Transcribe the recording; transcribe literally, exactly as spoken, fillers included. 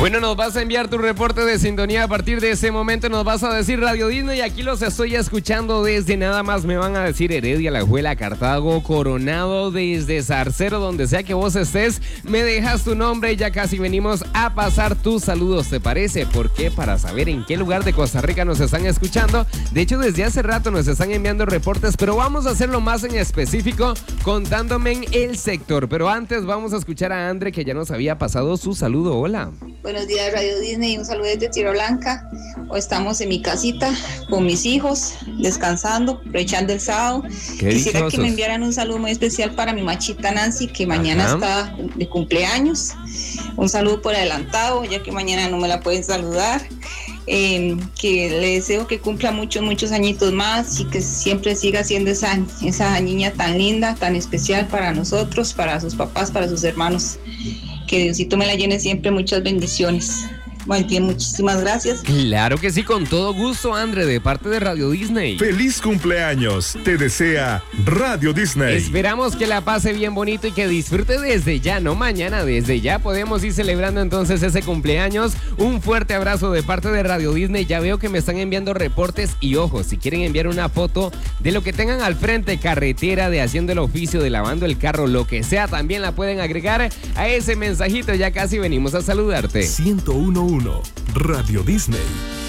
Bueno, nos vas a enviar tu reporte de sintonía. A partir de ese momento nos vas a decir Radio Disney y aquí los estoy escuchando desde nada más. Me van a decir Heredia, Alajuela, Cartago, Coronado, desde Zarcero, donde sea que vos estés. Me dejas tu nombre y ya casi venimos a pasar tus saludos, ¿te parece? Porque para saber en qué lugar de Costa Rica nos están escuchando, de hecho desde hace rato nos están enviando reportes, pero vamos a hacerlo más en específico contándome en el sector. Pero antes vamos a escuchar a Andre, que ya nos había pasado su saludo. Hola. Buenos días, Radio Disney, un saludo desde Tierra Blanca. Hoy estamos en mi casita con mis hijos, descansando, aprovechando el sábado. Quisiera dichosos. Que me enviaran un saludo muy especial para mi machita Nancy, que mañana Ajá. está de cumpleaños. Un saludo por adelantado, ya que mañana no me la pueden saludar. Eh, que le deseo que cumpla muchos, muchos añitos más y que siempre siga siendo esa, esa niña tan linda, tan especial para nosotros, para sus papás, para sus hermanos. Que Diosito me la llene siempre, muchas bendiciones. Bueno, bien, muchísimas gracias. Claro que sí, con todo gusto, Andre, de parte de Radio Disney. ¡Feliz cumpleaños! Te desea Radio Disney. Esperamos que la pase bien bonito y que disfrute desde ya, no mañana, desde ya podemos ir celebrando entonces ese cumpleaños. Un fuerte abrazo de parte de Radio Disney. Ya veo que me están enviando reportes y ojo, si quieren enviar una foto de lo que tengan al frente, carretera, de haciendo el oficio, de lavando el carro, lo que sea, también la pueden agregar a ese mensajito. Ya casi venimos a saludarte. ciento uno punto uno Radio Disney.